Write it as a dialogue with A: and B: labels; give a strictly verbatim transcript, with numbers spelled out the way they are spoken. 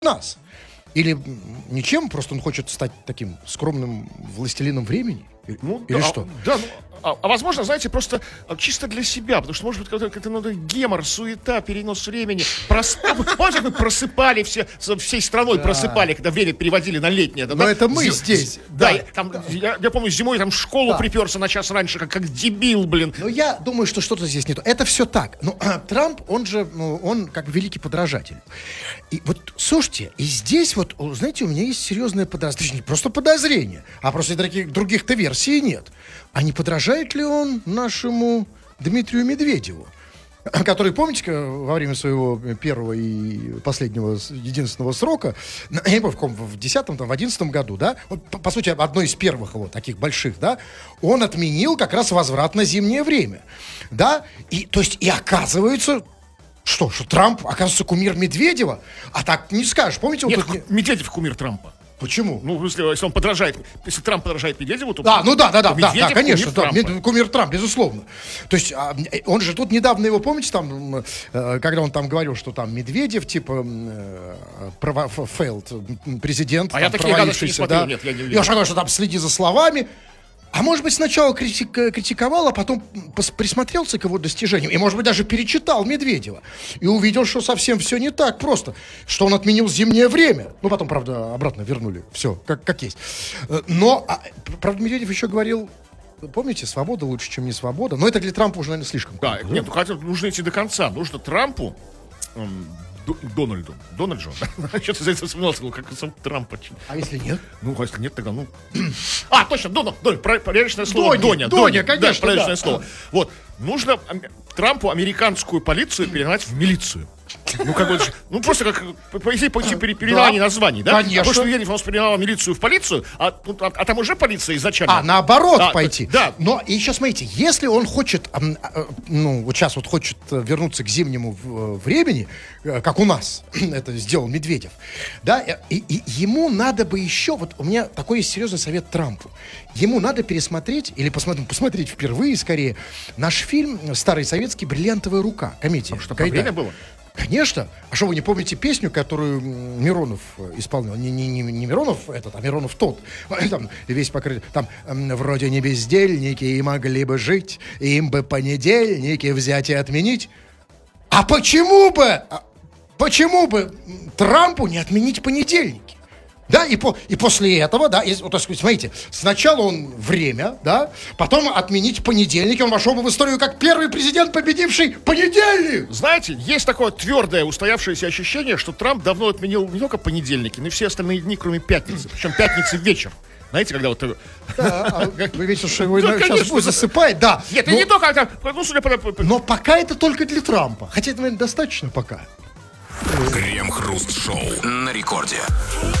A: нас. Или ничем, просто он хочет стать таким скромным властелином времени?
B: Ну,
A: Или
B: да,
A: что?
B: Да, ну, а, а возможно, знаете, просто чисто для себя, потому что, может быть, какой-то, какой-то ну, гемор, суета, перенос времени. Прос... Помните, мы просыпали все, всей страной
A: Да.
B: просыпали, когда время переводили на летнее. Да,
A: Но
B: да?
A: это мы
B: Зим-
A: здесь.
B: Да,
A: Да.
B: я, там, я, я помню, зимой там в школу
A: Да.
B: приперся на час раньше, как, как дебил, блин.
A: Но я думаю, что что-то здесь не то. Это все так. Ну, Трамп, он же, ну, он как великий подражатель. И вот, слушайте, и здесь вот, знаете, у меня есть серьезное подозрение. Не просто подозрение, а просто таких других-то версий нет. А не подражает ли он нашему Дмитрию Медведеву? Который, помните, во время своего первого и последнего единственного срока, я не помню, в каком, в десятом, там, в одиннадцатом году, да, вот, по, по сути, одной из первых его таких больших, да, он отменил как раз возврат на зимнее время, да, и, то есть, и оказывается, что, что Трамп, оказывается, кумир Медведева, а так не скажешь, помните?
B: Нет,
A: вот тут не-
B: Медведев кумир Трампа.
A: Почему?
B: Ну, если, если он подражает, если Трамп подражает Медведеву, то...
A: Да, ну да, да, да,
B: то
A: да, да,
B: Медведев
A: конечно,
B: кумир
A: да,
B: Трампа.
A: Мед- кумир Трамп, безусловно. То есть а, он же тут недавно его, помните, там, э, когда он там говорил, что там Медведев, типа, э, права, ф- failed, м, президент,
B: А
A: там,
B: я такие гадости не
A: провалившийся,
B: смотрел,
A: да.
B: нет, я не
A: И
B: видел.
A: он сказал, что там следи за словами. А может быть, сначала критик- критиковал, а потом пос- присмотрелся к его достижениям. И, может быть, даже перечитал Медведева. И увидел, что совсем все не так просто. Что он отменил зимнее время. Ну, потом, правда, обратно вернули. Все, как, как есть. Э, Но, а, правда, Медведев еще говорил, помните, свобода лучше, чем не свобода. Но это для Трампа уже, наверное, слишком.
B: Да, нет, ну хотя нужно идти до конца. Нужно Трампу, эм, Д- Дональду, Дональду, что-то за это вспоминался, как сам Трампа.
A: А если нет?
B: Ну, а если нет, тогда, ну... А, точно, Дона, Доня, проверочное слово.
A: Доня,
B: Доня,
A: Доня, конечно,
B: Да, проверочное
A: да.
B: слово. Вот, нужно ам- Трампу американскую полицию перегнать в милицию. Ну, как бы, ну, просто как, по по идее, пойти пере- переименование
A: Да,
B: названий, да?
A: конечно.
B: А потому что Медведев у нас переименовал милицию в полицию, а, тут- а, а там уже полиция изначально.
A: А, наоборот
B: Да,
A: пойти.
B: да.
A: Но еще смотрите, если он хочет, ам, а, ну, вот сейчас вот хочет э, вернуться к зимнему в- э, времени, э, как у нас это сделал Медведев, да, э, и, и ему надо бы еще, вот у меня такой есть серьезный совет Трампу, ему надо пересмотреть, или посмотреть, посмотреть впервые, скорее, наш фильм старый советский «Бриллиантовая рука», комедия.
B: Что, про
A: Гайдая.
B: время было?
A: Конечно. А что, вы не помните песню, которую м, Миронов э, исполнял? Не, не, не, не Миронов этот, а Миронов тот. Там весь покрыт. Там м, вроде не бездельники и могли бы жить, им бы понедельники взять и отменить. А почему бы, а почему бы м, Трампу не отменить понедельники? Да, и, по, и после этого, да, и, вот, так сказать, смотрите, сначала он время, да, потом отменить понедельники, он вошел бы в историю как первый президент, победивший понедельник.
B: Знаете, есть такое твердое устоявшееся ощущение, что Трамп давно отменил не только понедельники, но и все остальные дни, кроме пятницы. Причем пятницы вечер. Знаете, когда вот...
A: Да, а вы видите, что его
B: Да,
A: сейчас
B: конечно,
A: будет
B: да.
A: засыпать, да.
B: Нет,
A: но,
B: и не только... это, Ну, судя по... по-
A: но пока это только для Трампа. Хотя это, наверное, достаточно пока.
C: Крем-хруст-шоу на рекорде.